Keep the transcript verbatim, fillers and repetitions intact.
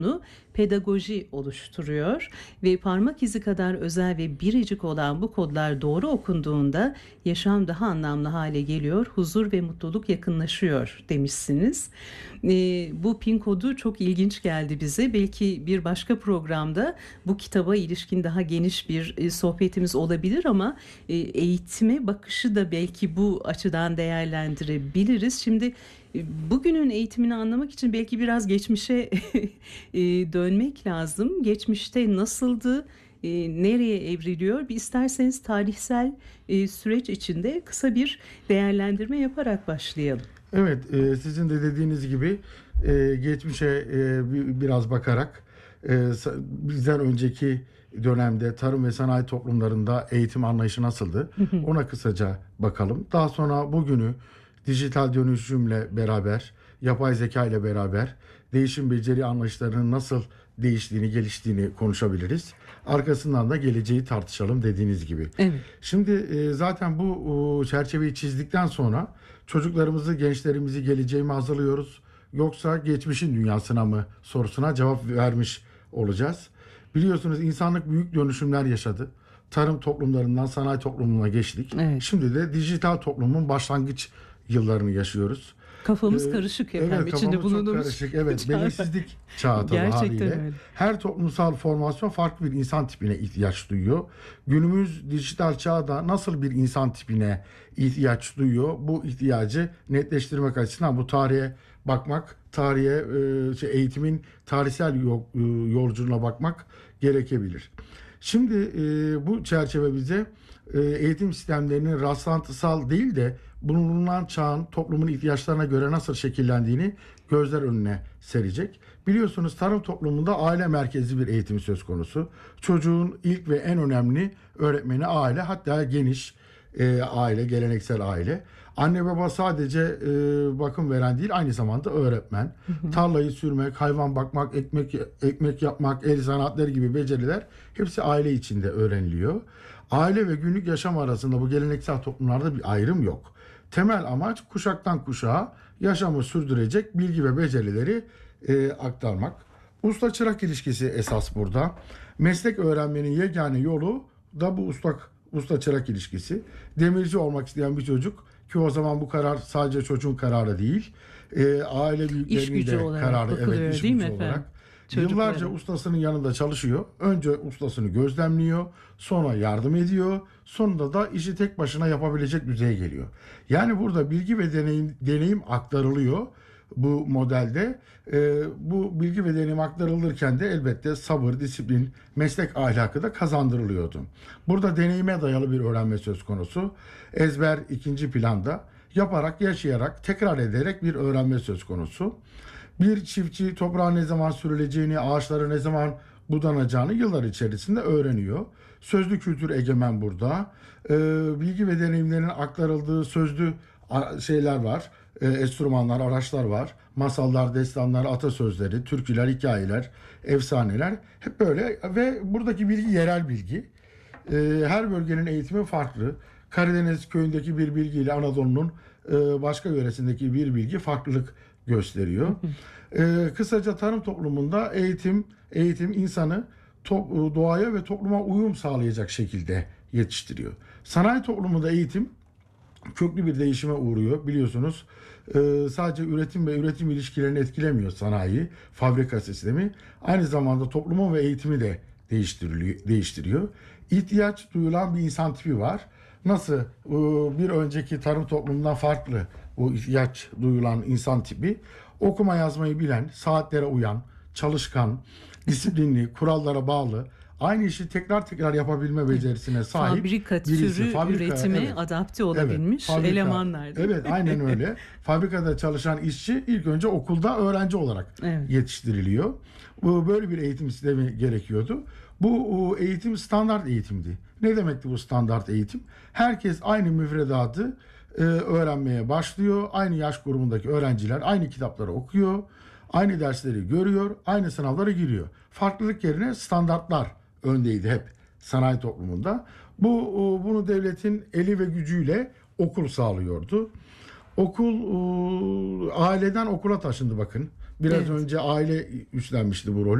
pedagoji oluşturuyor ve parmak izi kadar özel ve biricik olan bu kodlar doğru okunduğunda yaşam daha anlamlı hale geliyor, huzur ve mutluluk yakınlaşıyor demişsiniz. E, bu pin kodu çok ilginç geldi bize. Belki bir başka programda bu kitaba ilişkin daha geniş bir e, sohbetimiz olabilir ama e, eğitime bakışı da belki bu açıdan değerlendirebiliriz. Şimdi e, bugünün eğitimini anlamak için belki biraz geçmişe e, dönmek lazım. Geçmişte nasıldı? E, nereye evriliyor? Bir isterseniz tarihsel e, süreç içinde kısa bir değerlendirme yaparak başlayalım. Evet, e, sizin de dediğiniz gibi e, geçmişe e, bi- biraz bakarak e, sa- bizden önceki dönemde tarım ve sanayi toplumlarında eğitim anlayışı nasıldı? Ona kısaca bakalım. Daha sonra bugünü dijital dönüşümle beraber, yapay zeka ile beraber değişim beceri anlayışlarının nasıl değiştiğini, geliştiğini konuşabiliriz. Arkasından da geleceği tartışalım dediğiniz gibi. Evet. Şimdi e, zaten bu o, çerçeveyi çizdikten sonra çocuklarımızı, gençlerimizi geleceğe mi hazırlıyoruz yoksa geçmişin dünyasına mı sorusuna cevap vermiş olacağız. Biliyorsunuz insanlık büyük dönüşümler yaşadı. Tarım toplumlarından sanayi toplumuna geçtik. Evet. Şimdi de dijital toplumun başlangıç yıllarını yaşıyoruz. Kafamız Ee, karışık efendim. Evet, İçinde kafamız çok bulunduğumuz karışık. Evet, çağlar. belirsizlik çağı tabii Gerçekten haliyle. öyle. Her toplumsal formasyon farklı bir insan tipine ihtiyaç duyuyor. Günümüz dijital çağda nasıl bir insan tipine ihtiyaç duyuyor? Bu ihtiyacı netleştirmek açısından bu tarihe bakmak, tarihe e, şey, eğitimin tarihsel yol- e, yolculuğuna bakmak gerekebilir. Şimdi e, bu çerçeve bize e, eğitim sistemlerinin rastlantısal değil de bulunan çağın toplumun ihtiyaçlarına göre nasıl şekillendiğini gözler önüne serecek. Biliyorsunuz tarım toplumunda aile merkezli bir eğitim söz konusu. Çocuğun ilk ve en önemli öğretmeni aile, hatta geniş e, aile, geleneksel aile. Anne baba sadece e, bakım veren değil, aynı zamanda öğretmen. Tarlayı sürmek, hayvan bakmak, ekmek ekmek yapmak, el sanatları gibi beceriler hepsi aile içinde öğreniliyor. Aile ve günlük yaşam arasında bu geleneksel toplumlarda bir ayrım yok. Temel amaç kuşaktan kuşağa yaşamı sürdürecek bilgi ve becerileri e, aktarmak. Usta çırak ilişkisi esas burada. Meslek öğrenmenin yegane yolu da bu usta usta çırak ilişkisi. Demirci olmak isteyen bir çocuk, ki o zaman bu karar sadece çocuğun kararı değil, e, aile İş büyüklerinin gücü de olarak kararı. bakılıyor, Evet, iş değil mi gücü efendim? olarak. Çocuklara. Yıllarca ustasının yanında çalışıyor. Önce ustasını gözlemliyor, sonra yardım ediyor, sonunda da işi tek başına yapabilecek düzeye geliyor. Yani burada bilgi ve deneyim, deneyim aktarılıyor bu modelde. Ee, bu bilgi ve deneyim aktarılırken de elbette sabır, disiplin, meslek ahlakı da kazandırılıyordu. Burada deneyime dayalı bir öğrenme söz konusu. Ezber ikinci planda, yaparak, yaşayarak, tekrar ederek bir öğrenme söz konusu. Bir çiftçi toprağa ne zaman sürüleceğini, ağaçlara ne zaman budanacağını yıllar içerisinde öğreniyor. Sözlü kültür egemen burada. Ee, bilgi ve deneyimlerin aktarıldığı sözlü a- şeyler var. Ee, enstrümanlar, araçlar var. Masallar, destanlar, atasözleri, türküler, hikayeler, efsaneler. Hep böyle ve buradaki bilgi yerel bilgi. Ee, her bölgenin eğitimi farklı. Karadeniz köyündeki bir bilgiyle Anadolu'nun e, başka yöresindeki bir bilgi farklılık gösteriyor. Ee, kısaca tarım toplumunda eğitim eğitim insanı to- doğaya ve topluma uyum sağlayacak şekilde yetiştiriyor. Sanayi toplumunda eğitim köklü bir değişime uğruyor. Biliyorsunuz e, sadece üretim ve üretim ilişkilerini etkilemiyor sanayi, fabrika sistemi. Aynı zamanda toplumun ve eğitimi de değiştiriliyor, değiştiriyor. İhtiyaç duyulan bir insan tipi var. Nasıl e, bir önceki tarım toplumundan farklı bu ihtiyaç duyulan insan tipi? Okuma yazmayı bilen, saatlere uyan, çalışkan, disiplinli, kurallara bağlı, aynı işi tekrar tekrar yapabilme becerisine sahip Fabrika birisi. türü Fabrika, üretime evet. adapte Evet, olabilmiş fabrika. elemanlar. değil mi? Evet, aynen öyle. Fabrikada çalışan işçi ilk önce okulda öğrenci olarak Evet. yetiştiriliyor. Bu böyle bir eğitim sistemi gerekiyordu. Bu o, eğitim standart eğitimdi. Ne demekti bu standart eğitim? Herkes aynı müfredatı e, öğrenmeye başlıyor. Aynı yaş grubundaki öğrenciler aynı kitapları okuyor. Aynı dersleri görüyor. Aynı sınavlara giriyor. Farklılık yerine standartlar öndeydi hep sanayi toplumunda. Bu o, bunu devletin eli ve gücüyle okul sağlıyordu. Okul o, aileden okula taşındı bakın. Biraz Evet. önce aile üstlenmişti bu rolü.